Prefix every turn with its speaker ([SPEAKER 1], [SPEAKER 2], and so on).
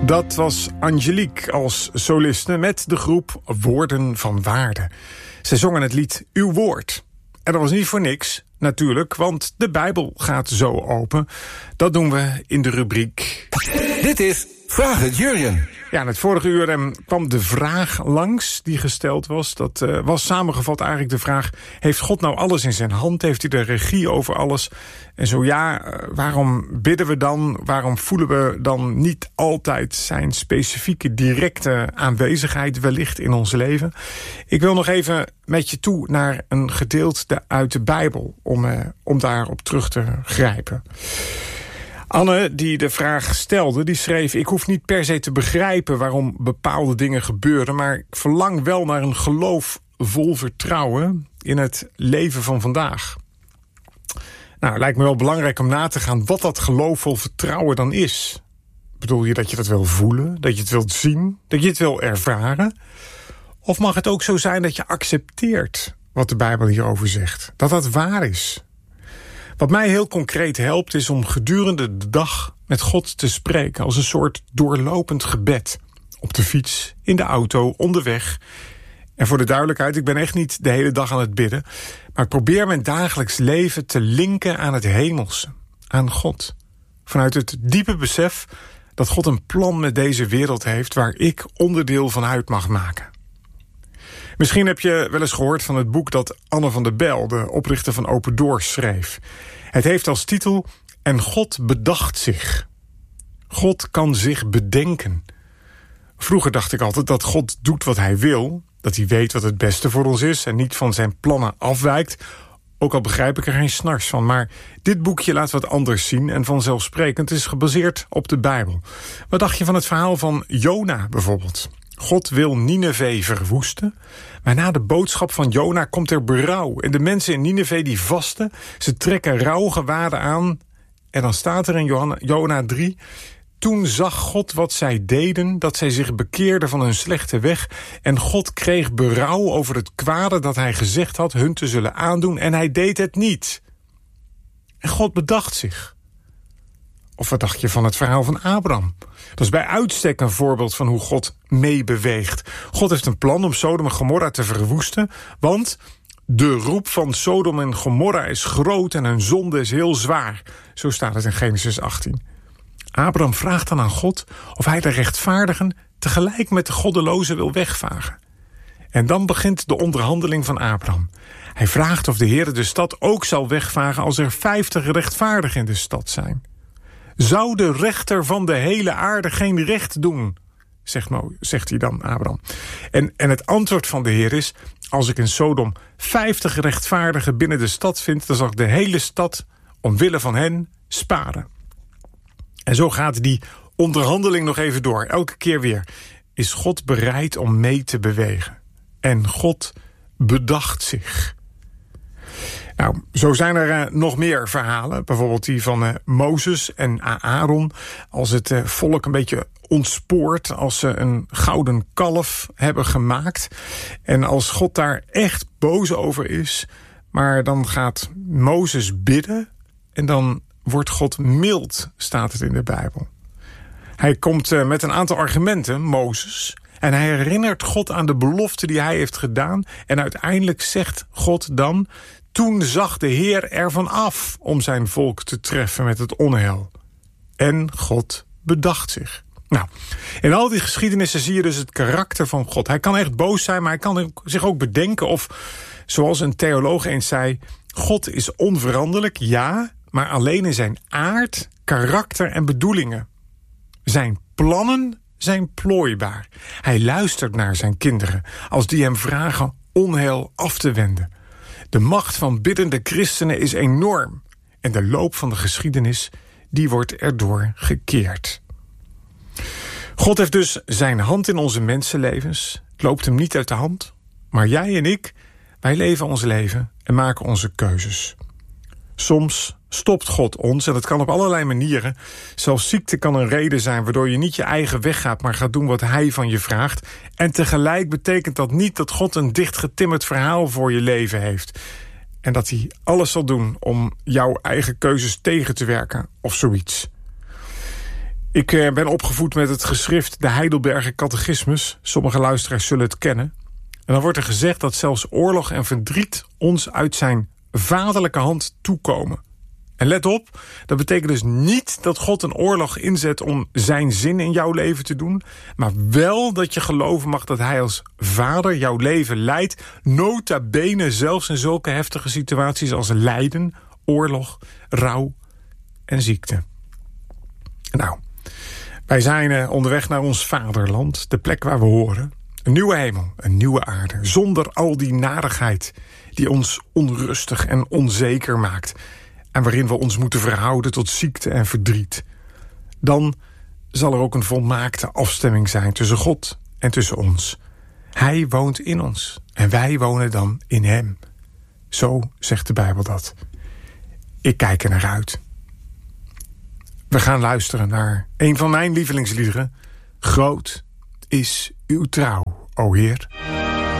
[SPEAKER 1] Dat was Angelique als soliste met de groep Woorden van Waarde. Ze zongen het lied Uw Woord. En dat was niet voor niks, natuurlijk, want de Bijbel gaat zo open. Dat doen we in de rubriek...
[SPEAKER 2] Dit is Vraag het Jurjen.
[SPEAKER 1] Ja, in het vorige uur kwam de vraag langs die gesteld was. Dat was samengevat eigenlijk de vraag... heeft God nou alles in zijn hand? Heeft hij de regie over alles? En zo ja, waarom bidden we dan? Waarom voelen we dan niet altijd zijn specifieke directe aanwezigheid wellicht in ons leven? Ik wil nog even met je toe naar een gedeelte uit de Bijbel... om daarop terug te grijpen. Anne, die de vraag stelde, die schreef... ik hoef niet per se te begrijpen waarom bepaalde dingen gebeuren... maar ik verlang wel naar een geloof vol vertrouwen in het leven van vandaag. Nou, het lijkt me wel belangrijk om na te gaan wat dat geloof vol vertrouwen dan is. Bedoel je dat je dat wil voelen, dat je het wilt zien, dat je het wil ervaren? Of mag het ook zo zijn dat je accepteert wat de Bijbel hierover zegt? Dat dat waar is? Wat mij heel concreet helpt is om gedurende de dag met God te spreken... als een soort doorlopend gebed. Op de fiets, in de auto, onderweg. En voor de duidelijkheid, ik ben echt niet de hele dag aan het bidden... maar ik probeer mijn dagelijks leven te linken aan het hemelse, aan God. Vanuit het diepe besef dat God een plan met deze wereld heeft... waar ik onderdeel van uit mag maken. Misschien heb je wel eens gehoord van het boek dat Anne van der Bijl... de oprichter van Open Doors, schreef. Het heeft als titel En God bedacht zich. God kan zich bedenken. Vroeger dacht ik altijd dat God doet wat hij wil... dat hij weet wat het beste voor ons is... en niet van zijn plannen afwijkt... ook al begrijp ik er geen snars van. Maar dit boekje laat wat anders zien... en vanzelfsprekend is gebaseerd op de Bijbel. Wat dacht je van het verhaal van Jona bijvoorbeeld? God wil Nineve verwoesten, maar na de boodschap van Jona komt er berouw. En de mensen in Nineve die vasten, ze trekken rouwgewaden aan. En dan staat er in Jona 3... Toen zag God wat zij deden, dat zij zich bekeerden van hun slechte weg. En God kreeg berouw over het kwade dat hij gezegd had hun te zullen aandoen. En hij deed het niet. En God bedacht zich. Of wat dacht je van het verhaal van Abraham? Dat is bij uitstek een voorbeeld van hoe God meebeweegt. God heeft een plan om Sodom en Gomorra te verwoesten, want de roep van Sodom en Gomorra is groot en hun zonde is heel zwaar. Zo staat het in Genesis 18. Abraham vraagt dan aan God of hij de rechtvaardigen tegelijk met de goddelozen wil wegvagen. En dan begint de onderhandeling van Abraham. Hij vraagt of de Heere de stad ook zal wegvagen als er 50 rechtvaardigen in de stad zijn. Zou de rechter van de hele aarde geen recht doen? Zegt hij dan, Abraham. En het antwoord van de Heer is... als ik in Sodom 50 rechtvaardigen binnen de stad vind... dan zal ik de hele stad omwille van hen sparen. En zo gaat die onderhandeling nog even door. Elke keer weer is God bereid om mee te bewegen. En God bedacht zich. Nou, zo zijn er nog meer verhalen. Bijvoorbeeld die van Mozes en Aaron. Als het volk een beetje ontspoort. Als ze een gouden kalf hebben gemaakt. En als God daar echt boos over is. Maar dan gaat Mozes bidden. En dan wordt God mild, staat het in de Bijbel. Hij komt met een aantal argumenten, Mozes. En hij herinnert God aan de belofte die hij heeft gedaan. En uiteindelijk zegt God dan... Toen zag de Heer ervan af om zijn volk te treffen met het onheil. En God bedacht zich. Nou, in al die geschiedenissen zie je dus het karakter van God. Hij kan echt boos zijn, maar hij kan zich ook bedenken. Of, zoals een theoloog eens zei... God is onveranderlijk, ja, maar alleen in zijn aard, karakter en bedoelingen. Zijn plannen zijn plooibaar. Hij luistert naar zijn kinderen als die hem vragen onheil af te wenden. De macht van biddende christenen is enorm. En de loop van de geschiedenis, die wordt erdoor gekeerd. God heeft dus zijn hand in onze mensenlevens. Het loopt hem niet uit de hand. Maar jij en ik, wij leven ons leven en maken onze keuzes. Soms stopt God ons en dat kan op allerlei manieren. Zelfs ziekte kan een reden zijn waardoor je niet je eigen weg gaat, maar gaat doen wat hij van je vraagt. En tegelijk betekent dat niet dat God een dichtgetimmerd verhaal voor je leven heeft. En dat hij alles zal doen om jouw eigen keuzes tegen te werken of zoiets. Ik ben opgevoed met het geschrift de Heidelberger Catechismus. Sommige luisteraars zullen het kennen. En dan wordt er gezegd dat zelfs oorlog en verdriet ons uit zijn vaderlijke hand toekomen. En let op, dat betekent dus niet dat God een oorlog inzet om zijn zin in jouw leven te doen, maar wel dat je geloven mag dat hij als vader jouw leven leidt, nota bene zelfs in zulke heftige situaties als lijden, oorlog, rouw en ziekte. Nou, wij zijn onderweg naar ons vaderland, de plek waar we horen. Een nieuwe hemel, een nieuwe aarde, zonder al die narigheid die ons onrustig en onzeker maakt en waarin we ons moeten verhouden tot ziekte en verdriet. Dan zal er ook een volmaakte afstemming zijn tussen God en tussen ons. Hij woont in ons en wij wonen dan in hem. Zo zegt de Bijbel dat. Ik kijk er naar uit. We gaan luisteren naar een van mijn lievelingsliederen. Groot is uw trouw, o Heer.